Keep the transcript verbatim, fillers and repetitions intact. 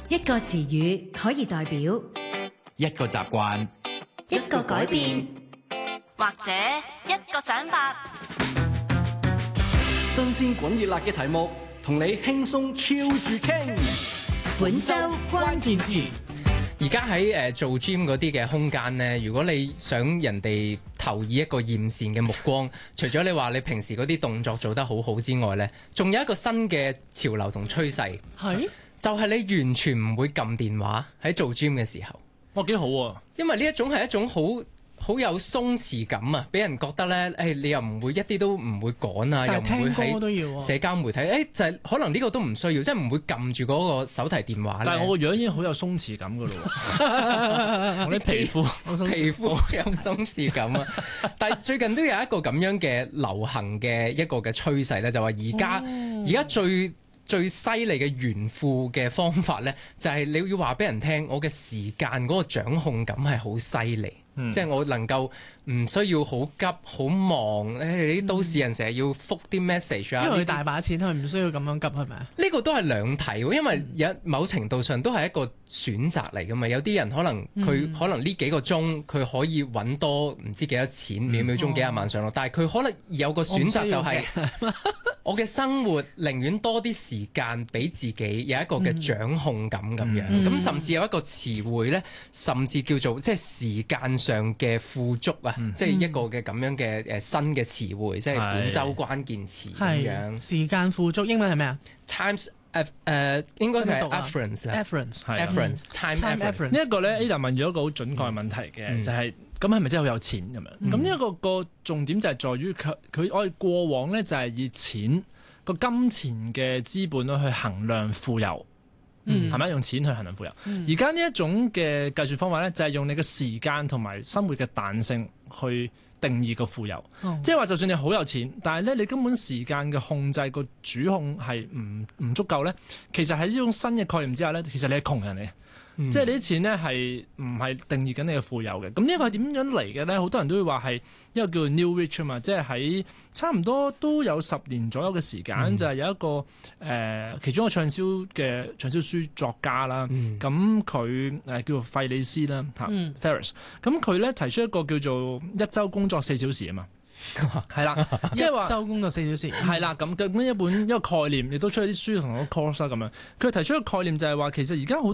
一個詞語可以代表一個習慣， 一個改變， 或者一個想法。 新鮮滾熱辣嘅題目，同你輕鬆超住傾。 本周關鍵詞。 而家喺誒做 gym 嗰啲嘅空間呢，如果你想人哋投以一個艷羨嘅目光，除咗你話你平時嗰啲動作做得好好之外呢，仲有一個新嘅潮流同趨勢，係就係你完全唔會撳電話喺做 gym 嘅時候。 哇，幾好啊！ 因為呢一種係一種好好有鬆弛感啊，俾人覺得咧，誒、哎、你又唔會一啲都唔會趕啊，又唔會喺社交媒體，誒、哎、就係、是、可能呢個都唔需要，即係唔會撳住嗰個手提電話。 但係我個樣已經好有鬆弛感噶咯喎，我啲皮膚皮膚有鬆弛感啊！但係最近都有一個咁樣嘅流行嘅一個嘅趨勢咧，就話而家而家最最犀利嘅炫富嘅方法咧，就係、是、你要話俾人聽，我嘅時間嗰個掌控感係好犀利。嗯、即係我能夠唔需要好急好忙，誒你啲都市人成日要覆啲 message 啊， 因為佢大把錢，佢唔需要咁樣急係咪啊？ 呢個都係兩睇，因為有某程度上都係一個選擇嚟㗎嘛。有啲人可能佢、嗯、可能呢幾個鐘佢可以揾多唔知幾多錢，秒秒鐘幾廿萬上落，嗯、但係佢可能有個選擇就係、是、我嘅生活寧願多啲時間俾自己有一個嘅掌控感咁樣。咁、嗯嗯、甚至有一個詞彙呢，甚至叫做即係時間上嘅富足啊，嗯、即係一個嘅咁樣嘅誒新嘅詞彙，嗯、即係本周關鍵詞咁樣。 時間富足英文係咩啊 ？Times 誒、uh, 應該係 afference，afference，time afference。 呢一個咧 Ada 問咗一個好準確嘅問題嘅，嗯、就係咁係咪真係好有錢咁樣？咁呢一個個重點就係在於佢佢我哋過往咧就係以錢個金錢嘅資本去衡量富有。嗯，係咪用錢去衡量富有？而家呢一種嘅計算方法咧，就係用你嘅時間同埋生活嘅彈性去定義個富有。哦、即係話，就算你好有錢，但係咧你根本時間嘅控制個主控係唔唔足夠咧，其實喺呢種新嘅概念之下咧，其實你係窮人嚟嘅。嗯、即係你啲錢咧係唔係定義緊你嘅富有嘅？咁呢個係點樣嚟嘅咧？好多人都會話係一個叫做 New Rich 啊嘛，即係喺差唔多都有十年左右嘅時間，嗯、就係有一個誒、呃、其中一個暢銷嘅暢銷書作家啦。咁佢誒叫做費里斯啦嚇 Ferris。咁佢咧提出一個叫做一週工作四小時啊嘛。係啦，即係話周工作四小時， 係啦，咁咁一本一個概念，亦都出咗啲書同個 course 啦咁樣。佢提出一個概念就係話，其實而家好多